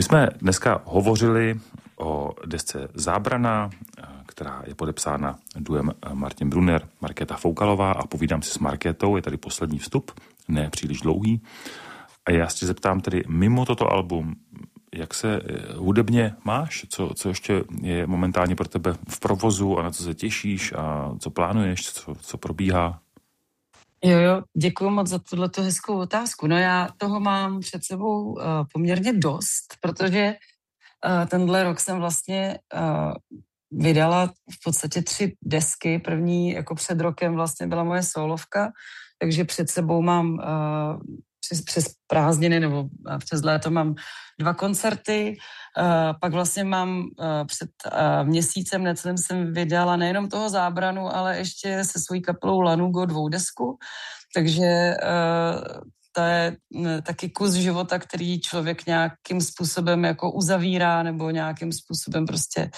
jsme dneska hovořili o desce Zábrana, která je podepsána duem Martin Brunner, Markéta Foukalová, a povídám si s Markétou, je tady poslední vstup, ne příliš dlouhý. A já se zeptám tedy, mimo toto album, jak se hudebně máš? Co ještě je momentálně pro tebe v provozu a na co se těšíš a co plánuješ, co probíhá? Jo, děkuji moc za tuto hezkou otázku. No já toho mám před sebou poměrně dost, protože tenhle rok jsem vlastně vydala v podstatě 3 desky. První jako před rokem vlastně byla moje solovka, takže před sebou mám přes prázdniny nebo přes léto mám 2 koncerty, pak vlastně mám před měsícem necelým jsem vydala nejenom toho Zábranu, ale ještě se svojí kapelou Lanugo 2 desku, takže to je taky kus života, který člověk nějakým způsobem jako uzavírá nebo nějakým způsobem prostě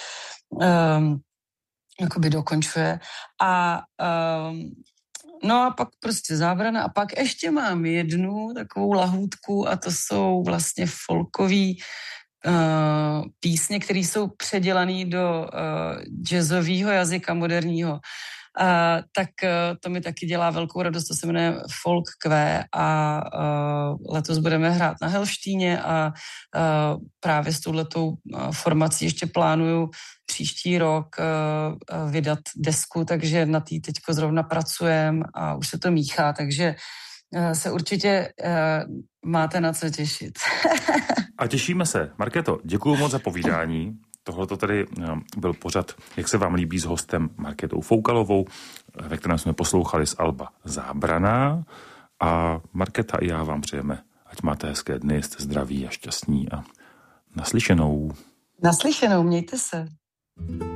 jakoby dokončuje. No a pak prostě Zábrana a pak ještě mám jednu takovou lahůdku a to jsou vlastně folkový písně, které jsou předělané do jazzového jazyka moderního. Tak to mi taky dělá velkou radost, to se jmenuje Folk Q a letos budeme hrát na Helštíně a právě s touhletou formací ještě plánuju příští rok vydat desku, takže na té teďko zrovna pracujem a už se to míchá, takže se určitě máte na co těšit. A těšíme se. Markéto, děkuju moc za povídání. Tohle to tady byl pořad, jak se vám líbí, s hostem Markétou Foukalovou, ve kterém jsme poslouchali z alba Zábrana. A Markéta i já vám přejeme, ať máte hezké dny, jste zdraví a šťastní a naslyšenou. Naslyšenou, mějte se.